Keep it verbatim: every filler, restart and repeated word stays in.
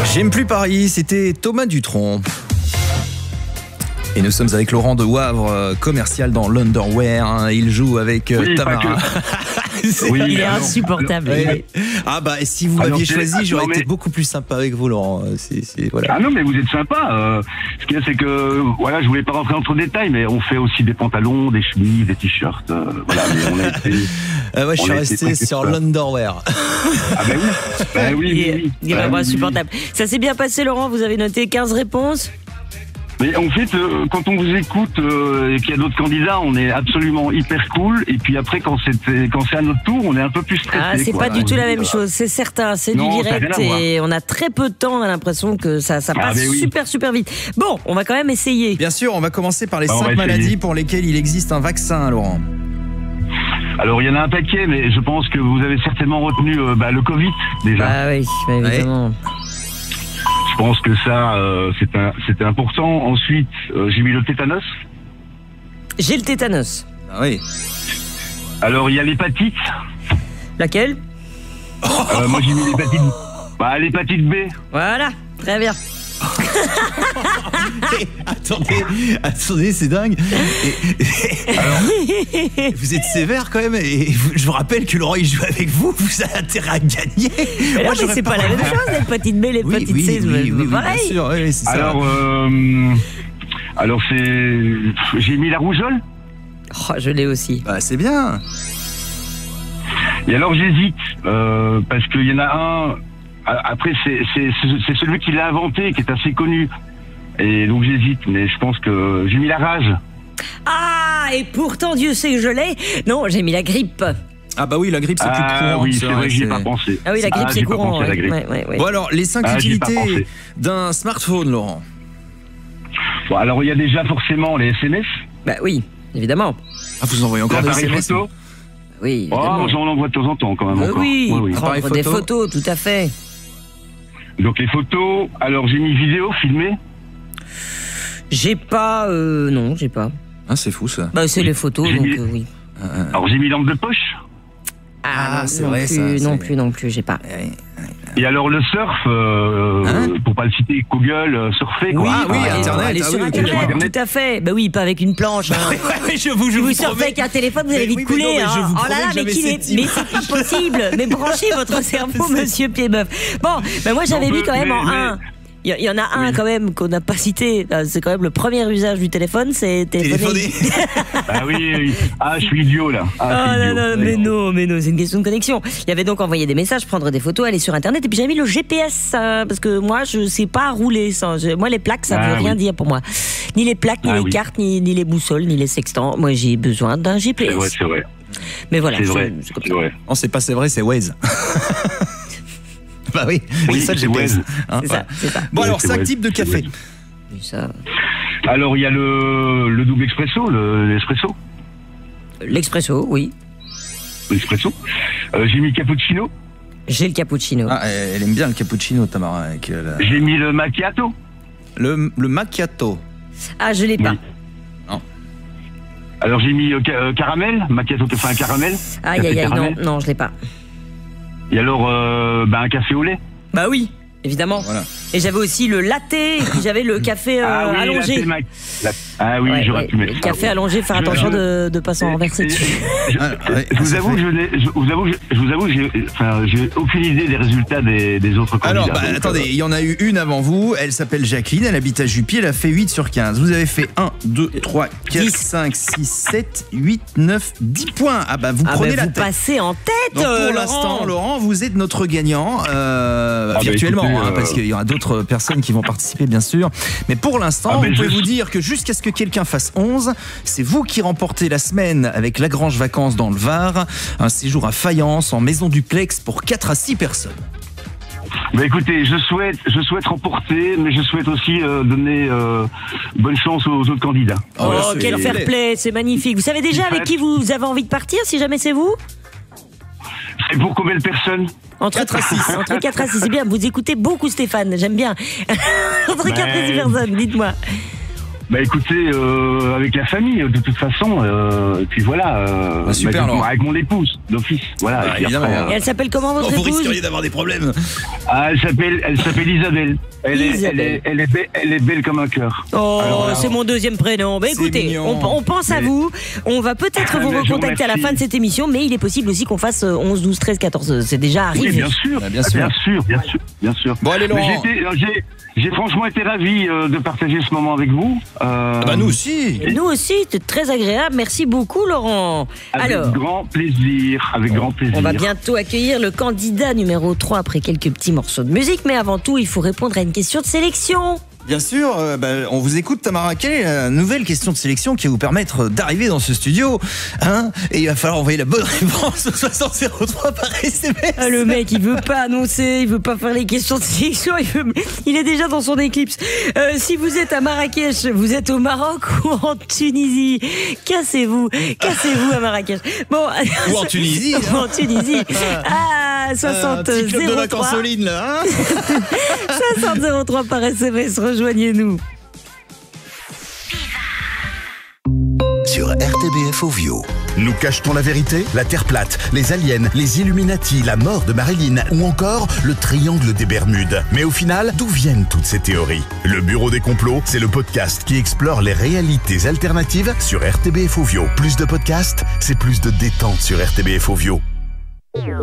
J'aime plus Paris, c'était Thomas Dutronc. Et nous sommes avec Laurent de Wavre, commercial dans l'underwear. Il joue avec oui, Tamara. Oui, il est insupportable. Ouais. Ah bah si vous m'aviez choisi, j'aurais été beaucoup plus sympa avec vous, Laurent. C'est, c'est, voilà. Ah non, mais vous êtes sympa. Euh, ce qu'il y a, c'est que voilà, je voulais pas rentrer entre détails, mais on fait aussi des pantalons, des chemises, des t-shirts. Euh, voilà, mais on a été. Ah ouais, je suis resté sur l'underwear. Ah ben oui, ben oui, il est, oui, oui. Il est ben vraiment oui, insupportable. Oui. Ça s'est bien passé, Laurent. Vous avez noté quinze réponses. Mais en fait, euh, quand on vous écoute euh, et qu'il y a d'autres candidats, on est absolument hyper cool. Et puis après, quand c'est quand c'est à notre tour, on est un peu plus stressé. Ah, c'est quoi. pas du tout la même chose, c'est certain. C'est non, du direct et on a très peu de temps. On a l'impression que ça, ça passe ah, oui. super, super vite. Bon, on va quand même essayer. Bien sûr, on va commencer par les bah, cinq maladies pour lesquelles il existe un vaccin, Laurent. Alors, il y en a un paquet, mais je pense que vous avez certainement retenu euh, bah, le Covid, déjà. Ah oui, bah, évidemment. Ouais. Je pense que ça, euh, c'est un, c'était important. Ensuite, euh, j'ai mis le tétanos. J'ai le tétanos. Ah oui. Alors, il y a l'hépatite. Laquelle euh, Moi, j'ai mis l'hépatite. Bah, l'hépatite B. Voilà, très bien. Et, attendez, attendez, c'est dingue. Et, et, alors, vous êtes sévère quand même. Et vous, je vous rappelle que Laurent il joue avec vous. Vous avez intérêt à gagner. Mais non, Moi, mais c'est pas, pas la même chose. L'hépatite B, l'hépatite oui, C, oui, oui, oui, pareil. Bien sûr, oui, c'est ça. Alors, euh, alors c'est, j'ai mis la rougeole. Oh, je l'ai aussi. Bah, c'est bien. Et alors j'hésite euh, parce qu'il y en a un. Après, c'est, c'est, c'est celui qui l'a inventé, qui est assez connu. Et donc j'hésite, mais je pense que j'ai mis la rage. Ah, et pourtant Dieu sait que je l'ai. Non, j'ai mis la grippe. Ah bah oui, la grippe c'est ah, plus courant. Oui, c'est vrai, vrai j'y ai pas pensé. Ah oui, la grippe ah, c'est courant. Ouais. Ouais, ouais, ouais. Bon alors, les cinq ah, utilités d'un smartphone, Laurent. Bon, alors il y a déjà forcément les S M S. Bah oui, évidemment. Ah, vous envoyez encore des S M S photo. Oui, évidemment. Oh, j'en envoie de temps en temps quand même. Euh, encore. Oui, oui, oui. prendre photo. des photos, tout à fait. Donc les photos, alors j'ai mis vidéo, filmé. J'ai pas, euh, non, j'ai pas. Ah, c'est fou ça. Bah c'est les photos, j'ai donc mis... euh, oui. Euh... Alors j'ai mis lampe de poche. Ah, ah non, c'est non vrai plus, ça. Non c'est... plus, non plus, j'ai pas. Et alors le surf, euh, hein pour pas le citer, Google, euh, surfer quoi. Oui, ah, oui, ah, Internet. Aller ah, sur oui, Internet, Internet, tout à fait. Bah oui, pas avec une planche. Hein. oui, oui, je vous, je si vous, vous surfez avec un téléphone, vous allez vite oui, couler. Non, hein. je vous oh là là, mais, qu'il est... mais c'est pas possible. Mais branchez votre cerveau, monsieur Piedmeuf. Bon, bah moi j'avais mis quand même mais, en mais... un. Il y, y en a un oui. quand même qu'on n'a pas cité. C'est quand même le premier usage du téléphone, c'est téléphoner. Téléphoner. Ah oui, oui. Ah, je suis idiot là. Ah, oh idiot. non, non, mais non, mais non, c'est une question de connexion. Il y avait donc envoyer des messages, prendre des photos, aller sur Internet, et puis j'avais mis le G P S hein, parce que moi, je sais pas rouler sans. Je, moi, les plaques, ça ah, veut oui. rien dire pour moi. Ni les plaques, ni ah, les oui. cartes, ni, ni les boussoles, ni les sextants. Moi, j'ai besoin d'un G P S. C'est vrai, c'est vrai. Mais voilà, c'est, c'est vrai. C'est comme c'est vrai. Non, c'est pas c'est vrai, c'est Waze. Bah oui, oui, ça, j'ai ouais. hein, c'est, ça, c'est ça. Bon, alors, cinq types de café. Ça. Alors, il y a le, le double expresso, le, l'espresso. L'expresso, oui. L'espresso. Euh, j'ai mis cappuccino. J'ai le cappuccino. Ah, elle aime bien le cappuccino, Tamara. Avec la... J'ai mis le macchiato. Le, le macchiato. Ah, je l'ai pas. Oui. Non. Alors, j'ai mis euh, ca- caramel. Macchiato qui fait un caramel. Aïe, aïe, aïe, non, non, je l'ai pas. Et alors, euh, bah, un café au lait. Bah oui, évidemment. Voilà. Et j'avais aussi le latte, et puis j'avais le café euh, ah oui, allongé. Latte, la... Ah oui, ouais, j'aurais ouais, pu mettre le ça. café oui. allongé, faire je, attention je... de ne pas s'en renverser dessus. Je, je, ouais, je vous avoue que je, je vous avoue, je, je vous avoue que j'ai, enfin, j'ai aucune idée des résultats des, des autres candidats. Alors, bah, donc, attendez, il y en a eu une avant vous. Elle s'appelle Jacqueline, elle habite à Jupy, elle a fait huit sur quinze. Vous avez fait un, deux, trois, quatre, cinq, six, sept, huit, neuf, dix points. Ah bah vous ah prenez bah la vous tête. Vous passez en tête. Donc, pour euh, l'instant, Laurent, vous êtes notre gagnant euh, ah virtuellement, bah, écoutez, hein, euh... parce qu'il y aura d'autres personnes qui vont participer, bien sûr. Mais pour l'instant, ah bah, vous pouvez je... vous dire que jusqu'à ce que quelqu'un fasse onze, c'est vous qui remportez la semaine avec Lagrange Vacances dans le Var, un séjour à Fayence en maison duplex pour quatre à six personnes. Bah écoutez, je souhaite, je souhaite remporter, mais je souhaite aussi euh, donner euh, bonne chance aux autres candidats. Oh, voilà, quel fair play, c'est magnifique. Vous savez déjà avec qui vous avez envie de partir, si jamais c'est vous ? C'est pour combien de personnes ? Entre quatre à six. Entre quatre à six, c'est bien. Vous écoutez beaucoup Stéphane, j'aime bien. Entre quatre et six personnes, dites-moi. Bah écoutez, euh, avec la famille, de toute façon, euh, et puis voilà. Euh, bah, super, bah, avec mon épouse, d'office. Voilà. Bah, évidemment. Après, et elle s'appelle comment votre oh, vous épouse? risqueriez d'avoir des problèmes. Ah, elle s'appelle, elle s'appelle Isabelle. Elle est, elle est, elle est, belle, elle est belle comme un cœur. Oh, alors, c'est mon deuxième prénom. Bah écoutez, on, on pense à mais... vous. On va peut-être ah, vous recontacter à la fin de cette émission, mais il est possible aussi qu'on fasse onze, douze, treize, quatorze. C'est déjà arrivé. Oui, bien sûr, bah, bien sûr, bien sûr, bien sûr, bien sûr. Bon, allez, Laurent. J'ai, j'ai franchement été ravi euh, de partager ce moment avec vous. Euh... Ah bah nous aussi. Nous aussi, c'était très agréable. Merci beaucoup, Laurent. Avec Alors, grand plaisir, avec grand plaisir. On va bientôt accueillir le candidat numéro trois après quelques petits morceaux de musique, mais avant tout, il faut répondre à une question de sélection. Bien sûr, euh, bah, on vous écoute, Tamara. Quelle est la nouvelle question de sélection qui va vous permettre d'arriver dans ce studio, hein? Et il va falloir envoyer la bonne réponse au soixante zéro trois par S M S. Ah, le mec, il veut pas annoncer, il veut pas faire les questions de sélection, il, veut... il est déjà dans son éclipse. Euh, si vous êtes à Marrakech, vous êtes au Maroc ou en Tunisie, cassez-vous, cassez-vous à Marrakech. Bon, ou en Tunisie. Ou en Tunisie. Ah, soixante zéro trois. Un petit club de vacances en ligne, là, hein? soixante zéro trois par S M S, rejoignez-nous. Sur R T B F Ovio. Nous cachetons la vérité, la Terre plate, les aliens, les Illuminati, la mort de Marilyn ou encore le triangle des Bermudes. Mais au final, d'où viennent toutes ces théories? Le Bureau des complots, c'est le podcast qui explore les réalités alternatives sur R T B F Ovio. Plus de podcasts, c'est plus de détente sur R T B F Ovio.